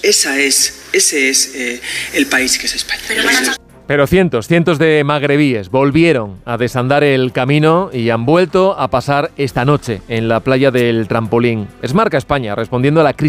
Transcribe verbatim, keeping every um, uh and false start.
Esa es, ese es eh, el país que es España. Pero van a... Pero cientos, cientos de magrebíes volvieron a desandar el camino y han vuelto a pasar esta noche en la playa del Trampolín. Es Marca España, respondiendo a la crisis